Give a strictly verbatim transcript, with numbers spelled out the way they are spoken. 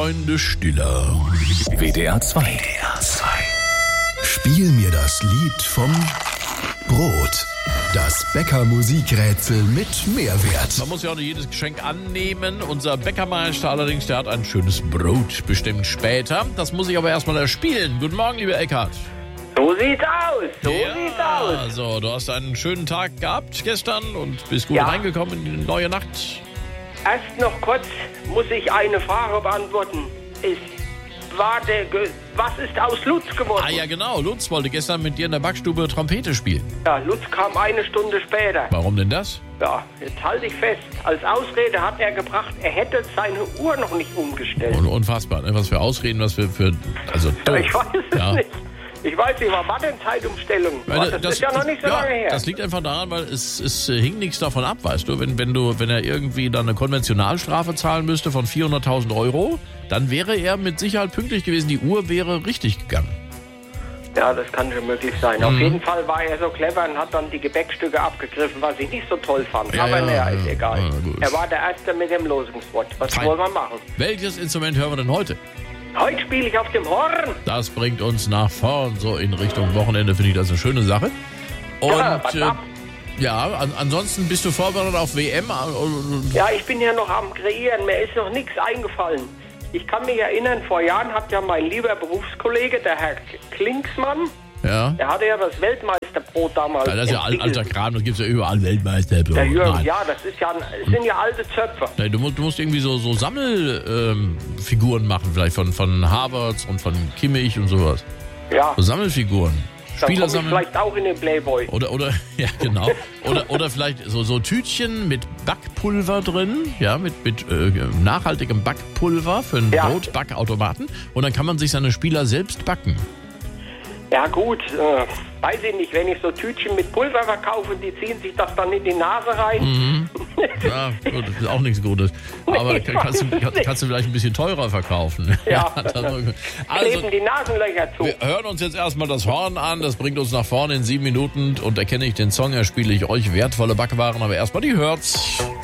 Freunde Stiller. W D R zwei. W D R zwei. Spiel mir das Lied vom Brot. Das Bäcker-Musikrätsel mit Mehrwert. Man muss ja auch nicht jedes Geschenk annehmen. Unser Bäckermeister allerdings, der hat ein schönes Brot bestimmt später. Das muss ich aber erstmal erspielen. Guten Morgen, lieber Eckhard. So sieht's aus, so ja, sieht's aus. So, du hast einen schönen Tag gehabt gestern und bist gut Ja. reingekommen in die neue Nacht. Erst noch kurz muss ich eine Frage beantworten. Ist, war der, Ge- was ist aus Lutz geworden? Ah ja, genau. Lutz wollte gestern mit dir in der Backstube Trompete spielen. Ja, Lutz kam eine Stunde später. Warum denn das? Ja, jetzt halte ich fest. Als Ausrede hat er gebracht, er hätte seine Uhr noch nicht umgestellt. Un- Unfassbar, ne? Was für Ausreden, was für... für also Ja, doof. ich weiß es Ja. nicht. Ich weiß nicht, was war denn Zeitumstellung? Weil, Das, ist ja noch nicht so ja, lange her. Das liegt einfach daran, weil es, es äh, hing nichts davon ab, weißt du. Wenn, wenn du, wenn er irgendwie dann eine Konventionalstrafe zahlen müsste von vierhunderttausend Euro, dann wäre er mit Sicherheit pünktlich gewesen. Die Uhr wäre richtig gegangen. Ja, das kann schon möglich sein. Mhm. Auf jeden Fall war er so clever und hat dann die Gebäckstücke abgegriffen, was ich nicht so toll fand. Ja, Aber ja, naja, ja, ist egal. ja, gut. Er war der Erste mit dem Losungswort. Was Fein. wollen wir machen? Welches Instrument hören wir denn heute? Heute spiele ich auf dem Horn. Das bringt uns nach vorn, so in Richtung Wochenende, finde ich das eine schöne Sache. Und Ja, was äh, ab? ja, an, ansonsten bist du vorbereitet auf W M? Ja, ich bin ja noch am Kreieren. Mir ist noch nichts eingefallen. Ich kann mich erinnern, vor Jahren hat ja mein lieber Berufskollege, der Herr Klingsmann, Ja. der hatte ja das Weltmeisterbrot damals Ja, das ist ja al- entwickelt. alter Kram, das gibt es ja überall, Weltmeister. Der Jürgen, Nein. ja, das ist ja, es sind ja alte Zöpfe. Nein, du, musst, du musst irgendwie so, so Sammelfiguren ähm, Figuren machen, vielleicht von, von Havertz und von Kimmich und sowas. Ja, So Sammelfiguren. dann Spieler komme ich sammeln. vielleicht auch in den Playboy. Oder, oder, ja, genau. Oder, oder vielleicht so, so Tütchen mit Backpulver drin, ja, mit, mit äh, nachhaltigem Backpulver für einen Ja. Brotbackautomaten. Und dann kann man sich seine Spieler selbst backen. Ja gut, äh, weiß ich nicht, wenn ich so Tütchen mit Pulver verkaufe, die ziehen sich das dann in die Nase rein. Mhm. Ja, gut, das ist auch nichts Gutes. Aber Nee, kann- kannst, du, ich weiß es kann- nicht. kannst du vielleicht ein bisschen teurer verkaufen. Ja. das- also, Kleben die Nasenlöcher zu. wir hören uns jetzt erstmal das Horn an. Das bringt uns nach vorne in sieben Minuten. Und erkenne ich den Song, erspiele ich euch wertvolle Backwaren. Aber erstmal die Hörts.